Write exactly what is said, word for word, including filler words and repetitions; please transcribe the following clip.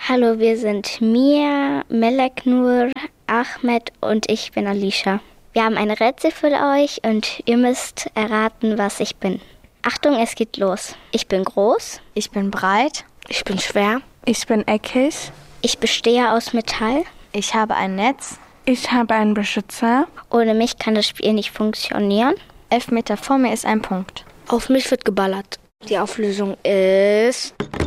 Hallo, wir sind Mia, Melek Nur, Ahmed und ich bin Alicia. Wir haben ein Rätsel für euch und ihr müsst erraten, was ich bin. Achtung, es geht los. Ich bin groß. Ich bin breit. Ich bin schwer. Ich bin eckig. Ich bestehe aus Metall. Ich habe ein Netz. Ich habe einen Beschützer. Ohne mich kann das Spiel nicht funktionieren. Elf Meter vor mir ist ein Punkt. Auf mich wird geballert. Die Auflösung ist